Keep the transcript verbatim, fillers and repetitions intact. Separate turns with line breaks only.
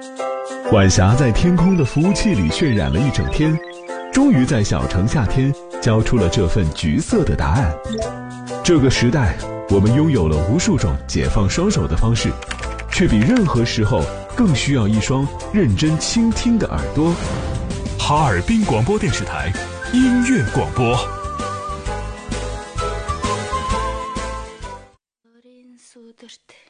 晚霞在天空的服务器里渲染了一整天，终于在小城夏天交出了这份橘色的答案。这个时代，我们拥有了无数种解放双手的方式，却比任何时候更需要一双认真倾听的耳朵。
哈尔滨广播电视台音乐广播。
Sudošte